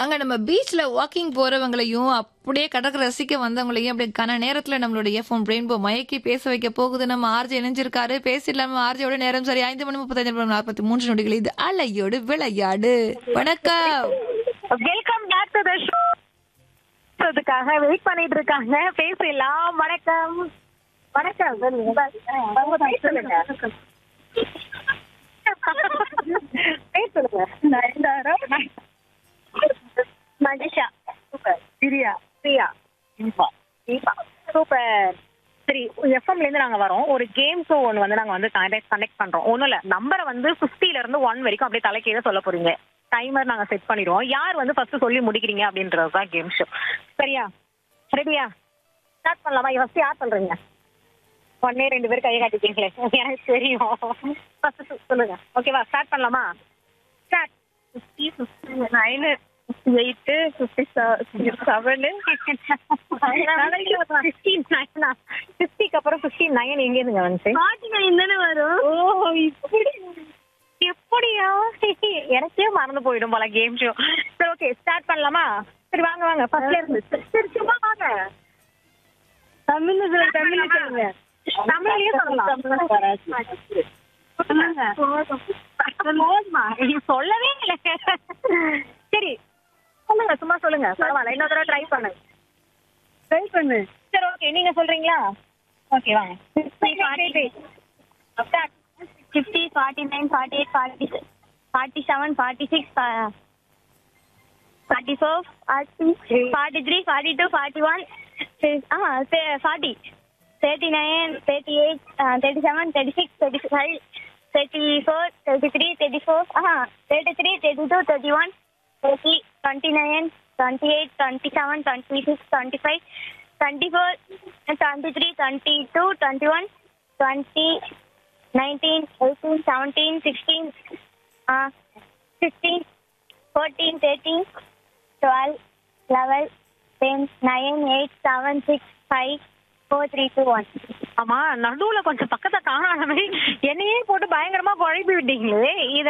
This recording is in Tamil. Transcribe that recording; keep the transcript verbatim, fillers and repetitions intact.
அங்க நம்ம பீச்ல வாக்கிங் போறவங்களையும், அப்படியே கடற்கரை ரசிக்க வந்தவங்களையும் அப்படியே கன நேரத்துல நம்மளோட எஃப்எம் ரெயின்போ மயக்கி பேச வைக்க போகுது. நம்ம ஆர்ஜே இணைஞ்சிருக்காரு. பேசிடலாம ஆர்ஜேயோட நேரம் சரி ஐந்து மணி முப்பத்தைந்து நிமிடம் நாற்பத்தி மூன்று நொடிகள். இது அலையோடு விளையாடு. வணக்கம். Welcome back to the show. அதுக்காக வெயிட் பண்ணிட்டு இருக்காங்க. பேசலாம். வணக்கம். வணக்கம். பேர் சொல்லுங்க. பேர் சொல்லுங்க. நயன்தாரா. மனிஷா. சூப்பர். பிரியா. பிரியா. தீபா. தீபா. சூப்பர். சரி, எஃப்எம்ல இருந்து நாங்க வரோம். ஒரு கேம் ஷோ ஒன்று வந்து நாங்க வந்து கனெக்ட் பண்றோம். ஒன்றும் இல்லை, நம்பரை வந்து ஃபிஃப்டில இருந்து ஒன் வரைக்கும் அப்படியே தலைக்கீழ சொல்ல போறீங்க. டைமர் நாங்க செட் பண்ணிடுவோம். யார் வந்து ஃபர்ஸ்ட் சொல்லி முடிக்கிறீங்க அப்படின்றது தான் கேம் ஷோ. சரியா? ரெடியா? ஸ்டார்ட் பண்ணலாமா? ஃபர்ஸ்ட் யார் சொல்றீங்க? ஒன்னே ரெண்டு பேர் கையை காட்டிட்டீங்களே, எனக்கு தெரியும். ஃபர்ஸ்ட் சொல்லுங்க. ஓகேவா? ஸ்டார்ட் பண்ணலாமா? Start. Fifty, fifty nine, fifty eight, fifty seven, ஃபிஃப்டிக்கு அப்புறம் ஃபிஃப்டி நைன் எங்க இருந்துங்க வந்து? ஃபார்ட்டி நைன் தானே வரும். ஓ, இப்படி எப்படியா? எனக்கே மறந்து போயிடும் போல கேம் ஷோ. சரி, ஓகே, ஸ்டார்ட் பண்ணலாமா? சரி, வாங்க வாங்க ஃபர்ஸ்ட்ல இருந்து. சரி, சும்மா வாங்க. தமிழ்ல சொல்லுங்க. தமிழ்ல சொல்லுங்க. தமிழ்லயே சொல்லலாம். சொல்லவே இல்லை. சரி, சொல்லுங்க, சும்மா சொல்லுங்க. பரவாயில்ல, இன்னொரு தடவை ட்ரை பண்ணுங்க. ட்ரை பண்ணு. சரி, ஓகே, நீங்க சொல்றீங்களா? ஓகே, வாங்க. Fifty, forty nine, forty eight, forty forty seven, forty six, forty four, forty forty three, forty two, forty one, ஆ forty, thirty nine, thirty eight, thirty seven, thirty six, thirty five, thirty four, thirty three, thirty four, ஆ thirty three, thirty two, thirty one, thirty, twenty nine, twenty eight, twenty seven, twenty six, twenty five, twenty four, twenty three, twenty two, twenty one, twenty, nineteen, eighteen, seventeen, sixteen, uh, fifteen, fourteen, thirteen, twelve, eleven, ten, nine, eight, seven, six, five, four, three, two, one. ஆமா, நடுவுல கொஞ்சம் பக்கத்தை காணாம என்னையே போட்டு பயங்கரமா குழப்பி விட்டீங்களே. இத